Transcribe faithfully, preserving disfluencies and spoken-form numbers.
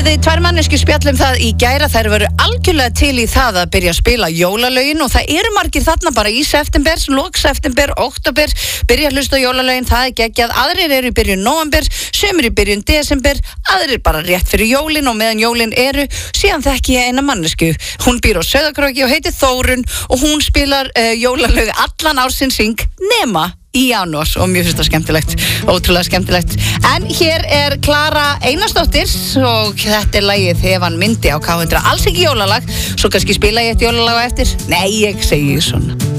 Þið tvær manneski spjallum það í gæra, þær veru algjörlega til í það að byrja að spila jólalögin og það eru margir þarna bara í september, lok september, oktober, byrja að hlusta á jólalögin, það er geggjað, aðrir eru í byrjun nóvember, sömur í byrjun desember, aðrir bara rétt fyrir jólin og meðan jólin eru, síðan þekki ég eina mannesku, hún býr á Sauðárkróki og heitir Þórunn og hún spilar uh, jólalög allan ársins hring nema í janúar og mjög finnst það skemmtilegt, ótrúlega skemmtilegt. En hér er Klara Einarsdóttir og þetta er lagið Ef hann myndi á K hundrað. Alls ekki jólalag, svo kannski spila ég eitt jólalag á eftir. Nei, ég segi svona.